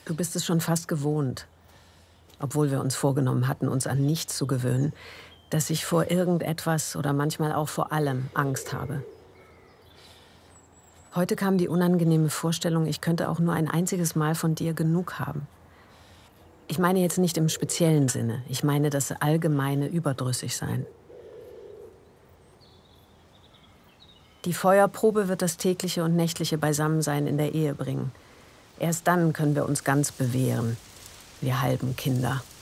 Du bist es schon fast gewohnt, obwohl wir uns vorgenommen hatten, uns an nichts zu gewöhnen, dass ich vor irgendetwas oder manchmal auch vor allem Angst habe. Heute kam die unangenehme Vorstellung, ich könnte auch nur ein einziges Mal von dir genug haben. Ich meine jetzt nicht im speziellen Sinne, ich meine das allgemeine Überdrüssigsein. Die Feuerprobe wird das tägliche und nächtliche Beisammensein in der Ehe bringen. Erst dann können wir uns ganz bewähren, wir halben Kinder.